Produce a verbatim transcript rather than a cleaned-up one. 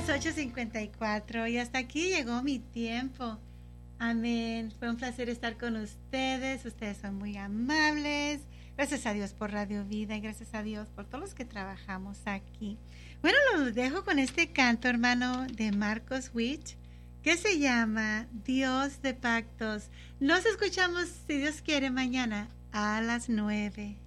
las ocho cincuenta y cuatro y hasta aquí llegó mi tiempo. Amén. Fue un placer estar con ustedes. Ustedes son muy amables. Gracias a Dios por Radio Vida y gracias a Dios por todos los que trabajamos aquí. Bueno, los dejo con este canto, hermano, de Marcos Witt, que se llama Dios de Pactos. Nos escuchamos, si Dios quiere, mañana a las nueve.